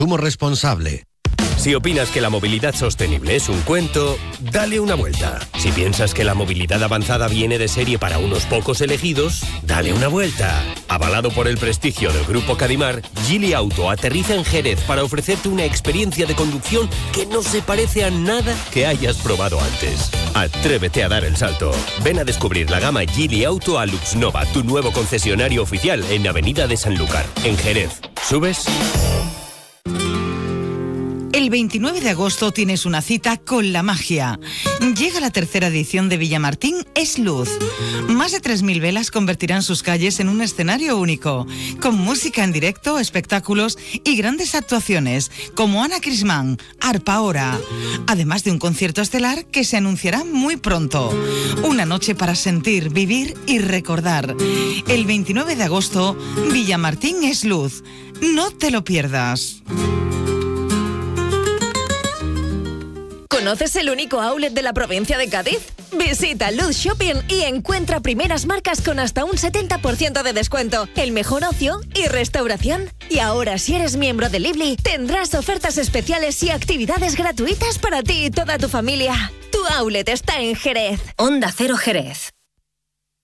Consumo responsable. Si opinas que la movilidad sostenible es un cuento, dale una vuelta. Si piensas que la movilidad avanzada viene de serie para unos pocos elegidos, dale una vuelta. Avalado por el prestigio del Grupo Cadimar, Geely Auto aterriza en Jerez para ofrecerte una experiencia de conducción que no se parece a nada que hayas probado antes. Atrévete a dar el salto. Ven a descubrir la gama Geely Auto a Luxnova, tu nuevo concesionario oficial en Avenida de Sanlúcar, en Jerez. ¿Subes? El 29 de agosto tienes una cita con la magia. Llega la tercera edición de Villamartín Es Luz. Más de 3.000 velas convertirán sus calles en un escenario único, con música en directo, espectáculos y grandes actuaciones, como Ana Crismán, Arpa Hora, además de un concierto estelar que se anunciará muy pronto. Una noche para sentir, vivir y recordar. El 29 de agosto, Villamartín Es Luz. No te lo pierdas. ¿Conoces el único outlet de la provincia de Cádiz? Visita Luz Shopping y encuentra primeras marcas con hasta un 70% de descuento, el mejor ocio y restauración. Y ahora, si eres miembro de Lively, tendrás ofertas especiales y actividades gratuitas para ti y toda tu familia. Tu outlet está en Jerez. Onda Cero Jerez.